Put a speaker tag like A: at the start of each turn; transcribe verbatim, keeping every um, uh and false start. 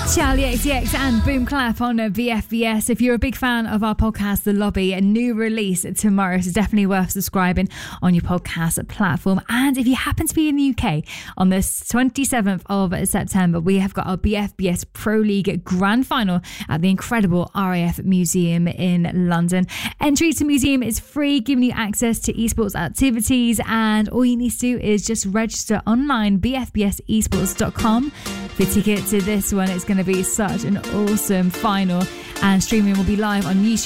A: Charlie X C X and Boom Clap on B F B S. If you're a big fan of our podcast, The Lobby, a new release tomorrow, so definitely worth subscribing on your podcast platform. And if you happen to be in the U K on the twenty-seventh of September, we have got our B F B S Pro League Grand Final at the incredible R A F Museum in London. Entry to the museum is free, giving you access to esports activities, and all you need to do is just register online, b f b s esports dot com. For ticket to this one, it's going to be such an awesome final, and streaming will be live on YouTube